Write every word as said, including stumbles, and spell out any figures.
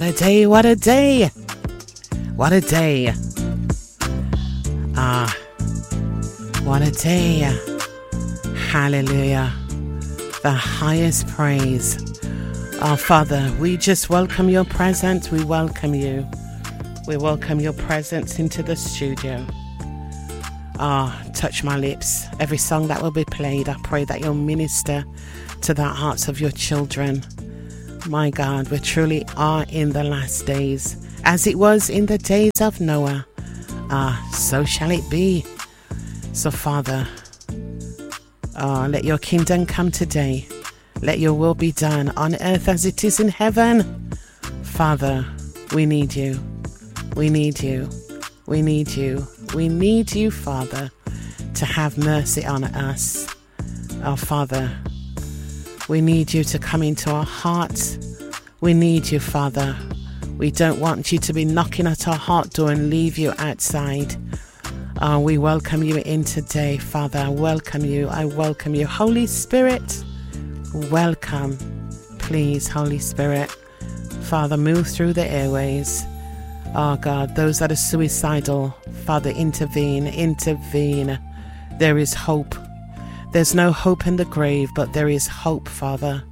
What a day, what a day. What a day. Ah, what a day. Hallelujah. The highest praise. Our Father, we just welcome your presence. We welcome you. We welcome your presence into the studio. Ah, touch my lips. Every song that will be played, I pray that you'll minister to the hearts of your children. My God, we truly are in the last days. As it was in the days of Noah, ah, so shall it be. So, Father, ah, let your kingdom come today. Let your will be done on earth as it is in heaven. Father, we need you. We need you. We need you. We need you, Father, to have mercy on us. Our Father, we need you to come into our hearts. We need you, Father. We don't want you to be knocking at our heart door and leave you outside. Uh, we welcome you in today, Father. I welcome you. I welcome you. Holy Spirit, welcome. Please, Holy Spirit. Father, move through the airways. Oh, God, those that are suicidal, Father, intervene, intervene. There is hope. There's no hope in the grave, but there is hope, Father.